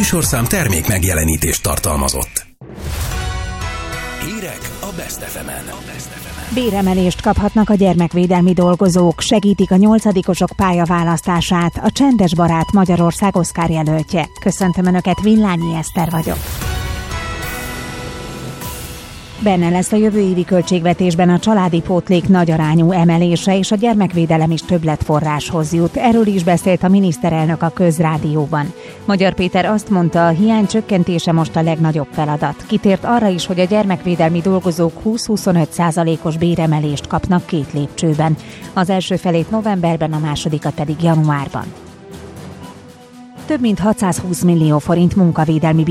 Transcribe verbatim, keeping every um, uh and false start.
műsorszám termék megjelenítést tartalmazott. Hírek a Best ef emen. Béremelést kaphatnak a gyermekvédelmi dolgozók, segítik a nyolcadikosok pályaválasztását, a Csendes Barát Magyarország Oscar jelöltje. Köszöntöm Önöket, Villányi Eszter vagyok. Benne lesz a jövő évi költségvetésben a családi pótlék nagyarányú emelése, és a gyermekvédelem is többletforráshoz jut. Erről is beszélt a miniszterelnök a Közrádióban. Magyar Péter azt mondta, a hiány csökkentése most a legnagyobb feladat. Kitért arra is, hogy a gyermekvédelmi dolgozók húsz-huszonöt százalékos béremelést kapnak két lépcsőben. Az első felét novemberben, a másodikat pedig januárban. Több mint hatszázhúsz millió forint munkavédelmi